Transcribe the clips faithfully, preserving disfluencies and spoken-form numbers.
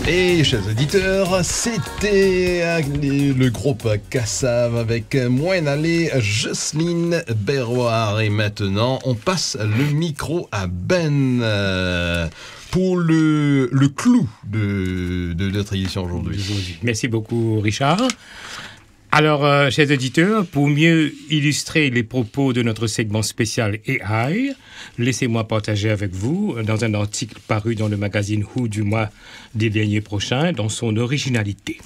Et chers auditeurs, c'était le groupe Kassav avec Moine Allé, Jocelyne Berroir. Et maintenant, on passe le micro à Ben pour le, le clou de, de notre édition aujourd'hui. Merci beaucoup, Richard. Alors, euh, chers auditeurs, pour mieux illustrer les propos de notre segment spécial A I, laissez-moi partager avec vous, dans un article paru dans le magazine Who du mois des derniers prochains, dans son originalité.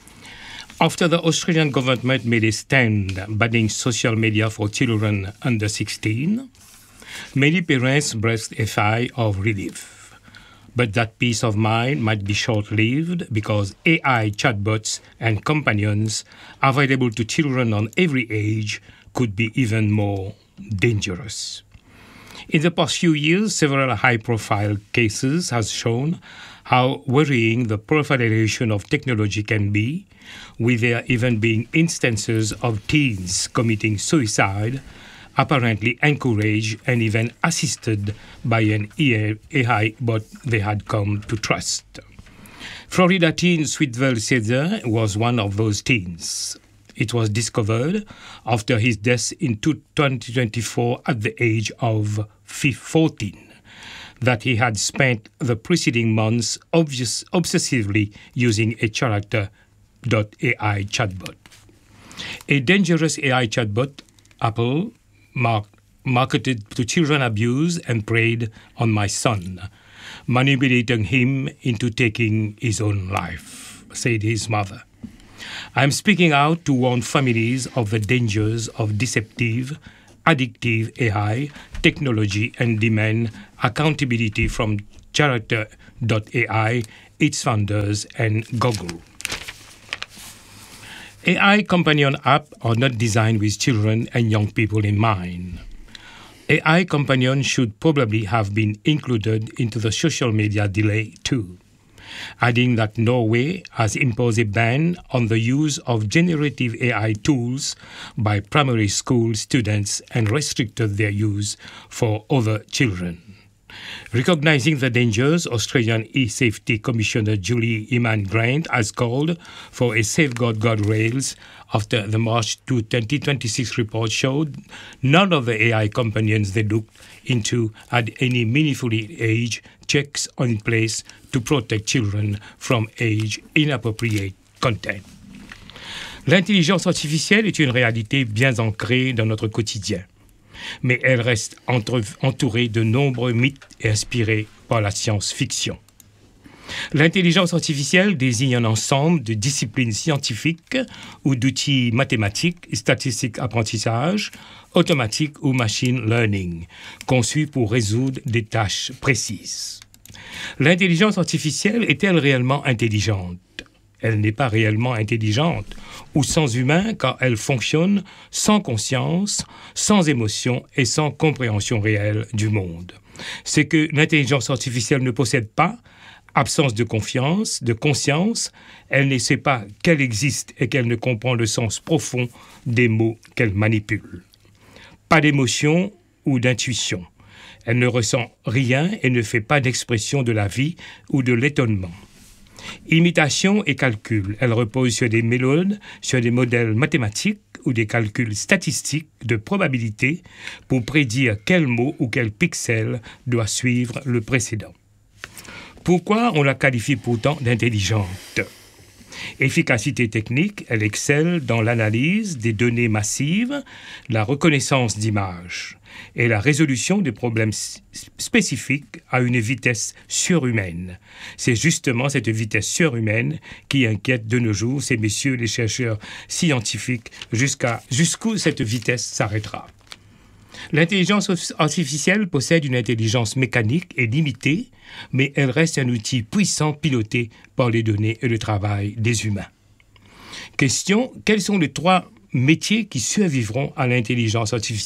After the Australian government made a stand banning social media for children under sixteen, many parents breathed a sigh of relief. But that peace of mind might be short-lived because A I chatbots and companions available to children on every age could be even more dangerous. In the past few years, several high-profile cases have shown how worrying the proliferation of technology can be, with there even being instances of teens committing suicide, apparently encouraged and even assisted by an A I bot they had come to trust. Florida teen Sweetville Cesar was one of those teens. It was discovered after his death in twenty twenty-four at the age of fourteen that he had spent the preceding months obvious, obsessively using a character dot A I chatbot. A dangerous A I chatbot, Apple, Mark, marketed to children abuse and preyed on my son, manipulating him into taking his own life, said his mother. I'm speaking out to warn families of the dangers of deceptive, addictive A I technology and demand accountability from character dot A I, its founders, and Google. A I companion apps are not designed with children and young people in mind. A I companion should probably have been included into the social media delay too, adding that Norway has imposed a ban on the use of generative A I tools by primary school students and restricted their use for other children. Recognizing the dangers, Australian e-safety Commissioner Julie Iman-Grant has called for a safeguard guardrails after the March twenty twenty-six report showed none of the A I companions they looked into had any meaningfully age checks in place to protect children from age-inappropriate content. L'intelligence artificielle est une réalité bien ancrée dans notre quotidien, mais elle reste entre, entourée de nombreux mythes et inspirée par la science-fiction. L'intelligence artificielle désigne un ensemble de disciplines scientifiques ou d'outils mathématiques, statistiques, apprentissage, automatique ou machine learning, conçus pour résoudre des tâches précises. L'intelligence artificielle est-elle réellement intelligente ? Elle n'est pas réellement intelligente ou sans humain car elle fonctionne sans conscience, sans émotion et sans compréhension réelle du monde. Ce que l'intelligence artificielle ne possède pas, absence de confiance, de conscience, elle ne sait pas qu'elle existe et qu'elle ne comprend le sens profond des mots qu'elle manipule. Pas d'émotion ou d'intuition. Elle ne ressent rien et ne fait pas d'expression de la vie ou de l'étonnement. Imitation et calcul. Elle repose sur des méthodes, sur des modèles mathématiques ou des calculs statistiques de probabilité pour prédire quel mot ou quel pixel doit suivre le précédent. Pourquoi on la qualifie pourtant d'intelligente ? Efficacité technique, elle excelle dans l'analyse des données massives, la reconnaissance d'images et la résolution des problèmes spécifiques à une vitesse surhumaine. C'est justement cette vitesse surhumaine qui inquiète de nos jours ces messieurs les chercheurs scientifiques jusqu'à jusqu'où cette vitesse s'arrêtera. L'intelligence artificielle possède une intelligence mécanique et limitée, mais elle reste un outil puissant piloté par les données et le travail des humains. Question, quels sont les trois métiers qui survivront à l'intelligence artificielle ?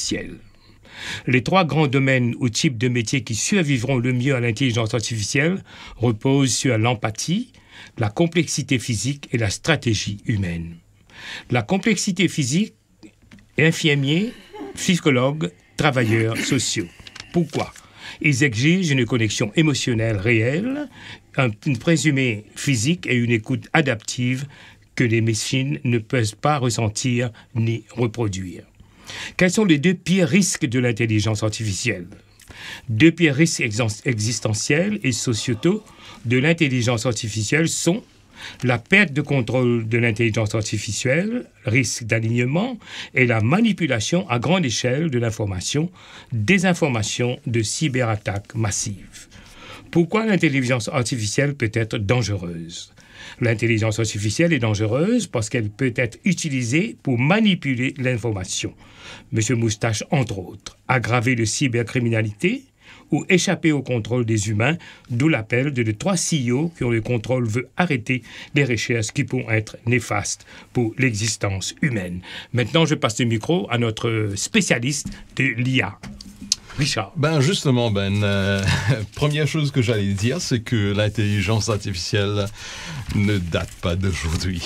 Les trois grands domaines ou types de métiers qui survivront le mieux à l'intelligence artificielle reposent sur l'empathie, la complexité physique et la stratégie humaine. La complexité physique, infirmiers, psychologues, travailleurs sociaux. Pourquoi ? Ils exigent une connexion émotionnelle réelle, un, une présumée physique et une écoute adaptive que les machines ne peuvent pas ressentir ni reproduire. Quels sont les deux pires risques de l'intelligence artificielle ? Deux pires risques existentiels et sociétaux de l'intelligence artificielle sont la perte de contrôle de l'intelligence artificielle, risque d'alignement, et la manipulation à grande échelle de l'information, désinformation, de cyberattaques massives. Pourquoi l'intelligence artificielle peut être dangereuse ? L'intelligence artificielle est dangereuse parce qu'elle peut être utilisée pour manipuler l'information. Monsieur Moustache, entre autres, aggraver la cybercriminalité ou échapper au contrôle des humains, d'où l'appel de, de trois C E O qui ont le contrôle veut arrêter les recherches qui pourront être néfastes pour l'existence humaine. Maintenant, je passe le micro à notre spécialiste de l'I A. Richard. Ben justement, Ben, euh, première chose que j'allais dire, c'est que l'intelligence artificielle ne date pas d'aujourd'hui.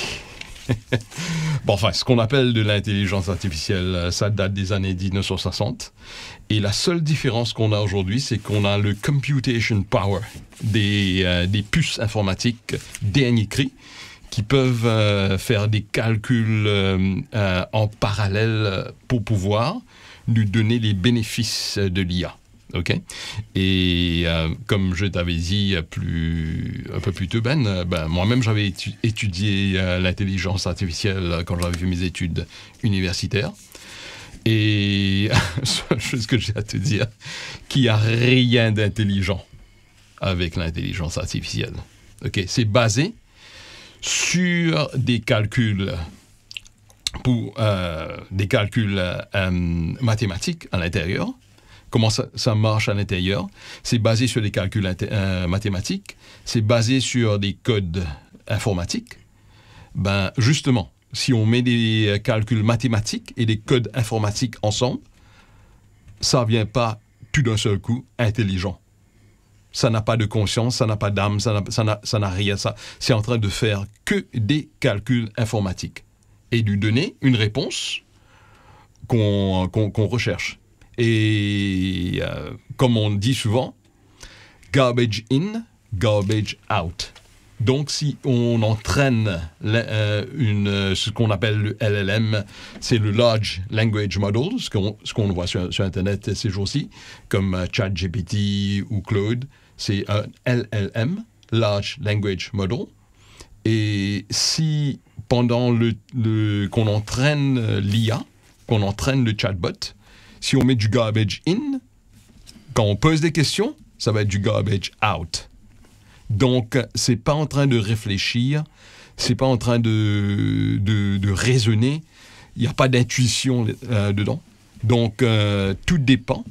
Bon, enfin, ce qu'on appelle de l'intelligence artificielle, ça date des années dix-neuf cent soixante. Et la seule différence qu'on a aujourd'hui, c'est qu'on a le computation power des, euh, des puces informatiques D N I C R I qui peuvent euh, faire des calculs euh, euh, en parallèle pour pouvoir nous donner les bénéfices de l'I A. Okay? Et euh, comme je t'avais dit plus, un peu plus tôt, Ben, euh, ben moi-même, j'avais étu- étudié euh, l'intelligence artificielle quand j'avais fait mes études universitaires. Et seule chose que j'ai à te dire, qu'il n'y a rien d'intelligent avec l'intelligence artificielle. Okay? C'est basé sur des calculs pour euh, des calculs euh, mathématiques à l'intérieur. Comment ça, ça marche à l'intérieur? C'est basé sur des calculs inté- euh, mathématiques, c'est basé sur des codes informatiques. Ben, justement, si on met des calculs mathématiques et des codes informatiques ensemble, ça ne vient pas tout d'un seul coup intelligent. Ça n'a pas de conscience, ça n'a pas d'âme, ça n'a, ça n'a, ça n'a rien. Ça, c'est en train de faire que des calculs informatiques et lui donner une réponse qu'on, qu'on, qu'on recherche. Et euh, comme on dit souvent, garbage in, garbage out. Donc, si on entraîne la, euh, une, ce qu'on appelle le L L M, c'est le Large Language Model, ce qu'on, ce qu'on voit sur, sur Internet ces jours-ci, comme euh, ChatGPT ou Claude, c'est un L L M, Large Language Model. Et si pendant le, le, qu'on entraîne l'I A, qu'on entraîne le chatbot, si on met du garbage in, quand on pose des questions, ça va être du garbage out. Donc, c'est pas en train de réfléchir, c'est pas en train de, de, de raisonner, il n'y a pas d'intuition euh, dedans. Donc, euh, tout dépend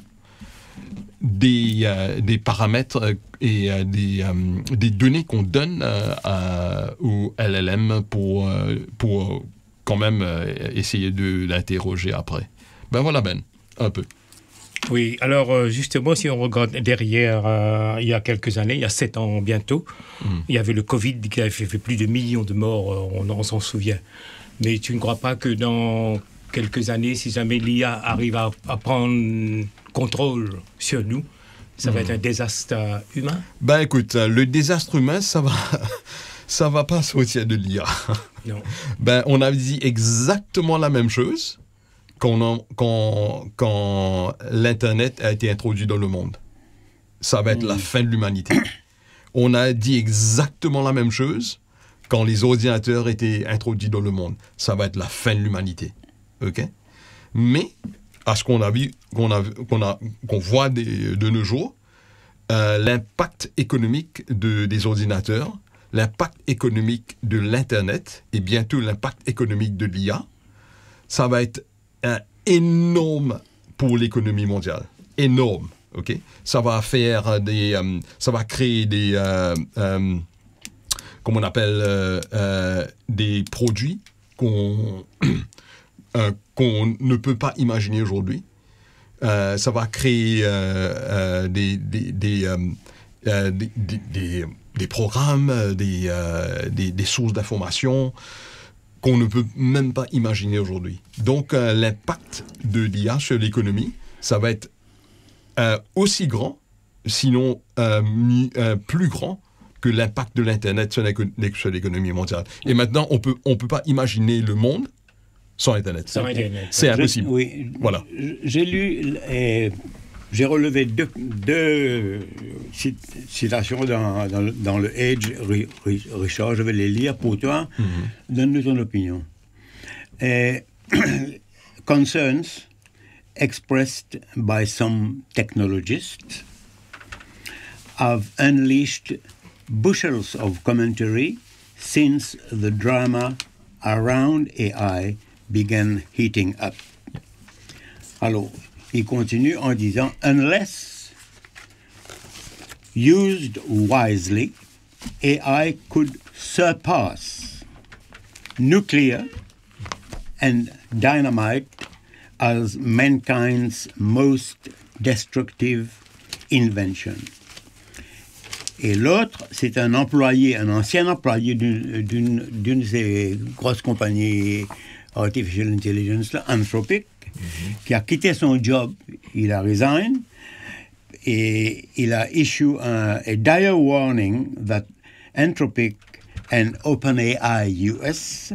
des, euh, des paramètres et euh, des, euh, des données qu'on donne euh, à, au L L M pour, euh, pour quand même euh, essayer de l'interroger après. Ben voilà, Ben. Un peu. Oui, alors euh, justement, si on regarde derrière, euh, il y a quelques années, il y a sept ans bientôt, mm. il y avait le Covid qui avait fait, fait plus de millions de morts, euh, on, on s'en souvient. Mais tu ne crois pas que dans quelques années, si jamais l'I A arrive à, à prendre contrôle sur nous, ça mm. va être un désastre euh, humain? Ben écoute, le désastre humain, ça va, ça va pas sortir de l'I A. Non. Ben on a dit exactement la même chose. Quand, on, quand, quand l'Internet a été introduit dans le monde. Ça va être mmh. la fin de l'humanité. On a dit exactement la même chose quand les ordinateurs étaient introduits dans le monde. Ça va être la fin de l'humanité. Okay? Mais, à ce qu'on a vu, qu'on, a, qu'on, a, qu'on voit des, de nos jours, euh, l'impact économique de, des ordinateurs, l'impact économique de l'Internet et bientôt l'impact économique de l'I A, ça va être un énorme pour l'économie mondiale. Énorme, ok? Ça va faire des... Euh, ça va créer des... Euh, euh, comment on appelle... Euh, euh, des produits qu'on, euh, qu'on ne peut pas imaginer aujourd'hui. Euh, ça va créer euh, euh, des... des, des, euh, euh, des, des, des, des programmes, des, euh, des, des sources d'information qu'on ne peut même pas imaginer aujourd'hui. Donc, euh, l'impact de l'I A sur l'économie, ça va être euh, aussi grand sinon euh, mi, euh, plus grand que l'impact de l'Internet sur, sur l'économie mondiale. Et maintenant, on peut, on peut pas imaginer le monde sans Internet. Sans Internet. C'est impossible. Je, oui. Voilà. J'ai lu, et j'ai relevé deux, deux citations dans, dans, dans le Age, Richard, je vais les lire pour toi. Mm-hmm. Donne-nous ton opinion. Et, concerns expressed by some technologists have unleashed bushels of commentary since the drama around A I began heating up. Alors, il continue en disant, unless used wisely, A I could surpass nuclear and dynamite as mankind's most destructive invention. Et l'autre, c'est un employé, un ancien employé d'une, d'une, d'une de ces grosses compagnies Artificial Intelligence, là, Anthropic, mm-hmm. qui a quitté son job, il a resign, et il a issued un, a dire warning that Anthropic and OpenAI U S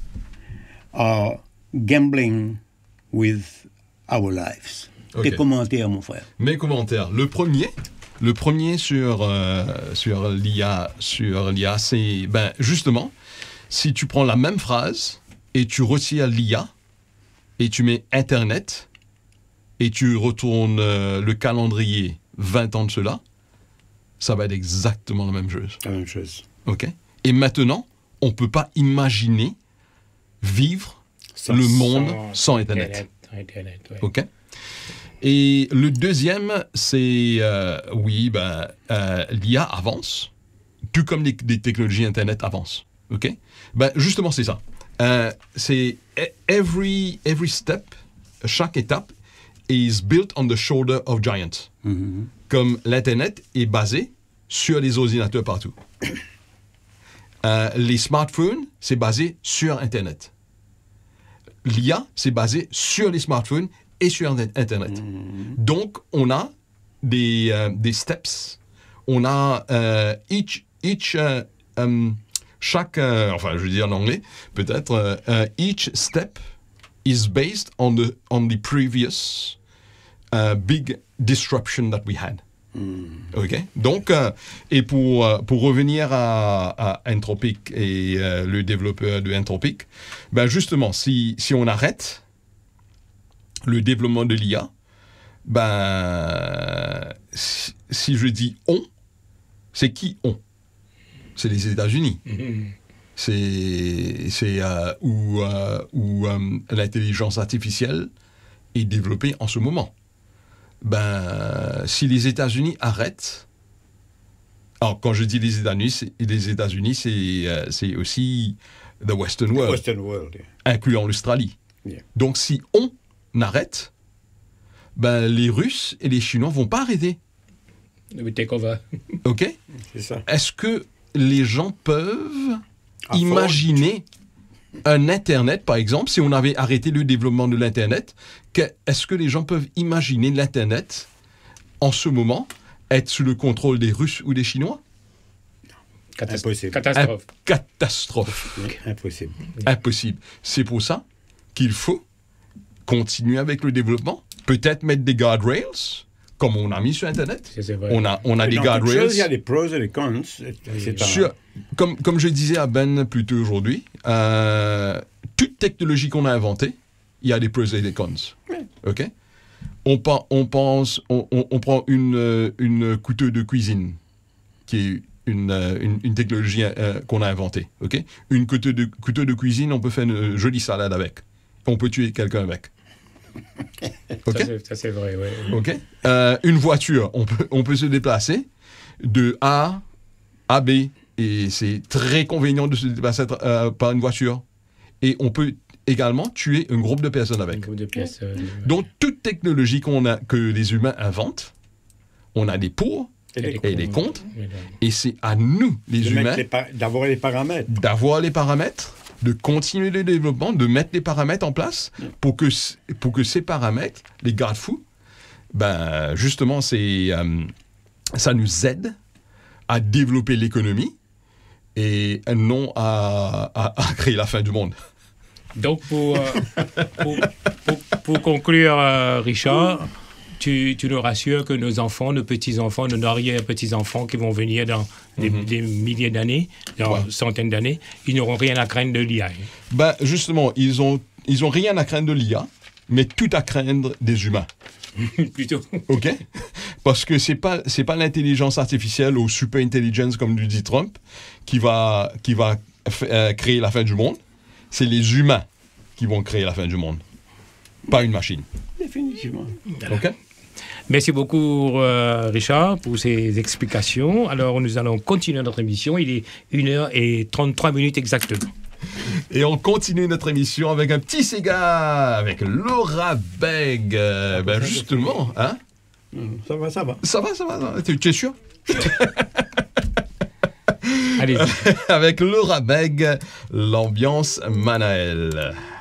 are gambling with our lives. Okay. Tes commentaires, mon frère. Mes commentaires. Le premier, le premier sur, euh, sur l'I A, sur l'I A, c'est, ben, justement, si tu prends la même phrase et tu retires l'I A et tu mets Internet et tu retournes euh, le calendrier vingt ans de cela, ça va être exactement la même chose. La même chose. OK? Et maintenant, on ne peut pas imaginer vivre sans, le monde sans, sans Internet. Internet, ouais. OK? Et le deuxième, c'est, euh, oui, ben, euh, l'I A avance, tout comme les, les technologies Internet avancent. OK? Ben, justement, c'est ça. Euh, c'est every, every step, chaque étape, is built on the shoulder of giants. Mm-hmm. Comme l'Internet est basé sur les ordinateurs partout. euh, les smartphones, c'est basé sur Internet. L'I A, c'est basé sur les smartphones et sur Internet. Mmh. Donc, on a des, euh, des steps. On a euh, each, each uh, um, chaque, uh, enfin, je veux dire en anglais, peut-être, uh, uh, each step is based on the, on the previous uh, big disruption that we had. Mmh. OK? Donc, euh, et pour, euh, pour revenir à, à Anthropic et euh, le développeur de Anthropic, ben justement, si, si on arrête le développement de l'I A, ben, si, si je dis « on », c'est qui « on » ? C'est les États-Unis. Mmh. C'est, c'est euh, où, euh, où euh, l'intelligence artificielle est développée en ce moment. Ben, si les États-Unis arrêtent, alors quand je dis les États-Unis, c'est, les États-Unis, c'est, euh, c'est aussi the Western world, Western world yeah. incluant l'Australie. Yeah. Donc si on arrête, ben les Russes et les Chinois vont pas arrêter. We take over. OK? C'est ça. Est-ce que les gens peuvent à imaginer fond. Un Internet, par exemple, si on avait arrêté le développement de l'Internet, que, est-ce que les gens peuvent imaginer l'Internet, en ce moment, être sous le contrôle des Russes ou des Chinois? Catast- Impossible. Catastrophe. Un, catastrophe. Oui, impossible. Impossible. C'est pour ça qu'il faut continuer avec le développement, peut-être mettre des guardrails, comme on a mis sur Internet. C'est vrai. On a, on a des guardrails. Il y a des pros et des cons. C'est sur, comme, comme je disais à Ben plus tôt aujourd'hui, euh, toute technologie qu'on a inventée, il y a des pros et des cons. Oui. OK? On, on pense, on, on, on prend une, une couteau de cuisine, qui est une, une, une technologie euh, qu'on a inventée. OK? Une couteau de, couteau de cuisine, on peut faire une jolie salade avec. On peut tuer quelqu'un avec. Okay? Ça, c'est, ça, c'est vrai, oui. OK? Euh, une voiture, on peut, on peut se déplacer de A à B, et c'est très convenient de se déplacer euh, par une voiture. Et on peut également tuer un groupe de personnes avec. Un groupe de personnes. Ouais. Donc, toute technologie qu'on a, que les humains inventent, on a des pour et, et, et des contre. Et c'est à nous, les de humains, les pa- d'avoir les paramètres. D'avoir les paramètres, de continuer le développement, de mettre les paramètres en place pour que, pour que ces paramètres, les garde-fous, ben, justement, c'est, euh, ça nous aide à développer l'économie et non à, à, à créer la fin du monde. Donc, pour, euh, pour, pour, pour conclure, euh, Richard, tu, tu nous rassures que nos enfants, nos petits-enfants, nos arrière-petits-enfants qui vont venir dans des, mm-hmm. des milliers d'années, dans ouais. centaines d'années, ils n'auront rien à craindre de l'I A. Ben, justement, ils ont, ils ont rien à craindre de l'I A, mais tout à craindre des humains. Plutôt. OK? Parce que c'est pas, c'est pas l'intelligence artificielle ou super intelligence, comme le dit Trump, qui va, qui va f- euh, créer la fin du monde. C'est les humains qui vont créer la fin du monde. Pas une machine. Définitivement. OK? Merci beaucoup, euh, Richard, pour ces explications. Alors, nous allons continuer notre émission. Il est une heure trente-trois minutes exactement. Et on continue notre émission avec un petit Sega, avec Laura Beg. Euh, ben justement, hein? Ça va, ça va. Ça va, ça va. Tu, tu es sûr? Allez-y. Avec Laura Beg, l'ambiance Manaël.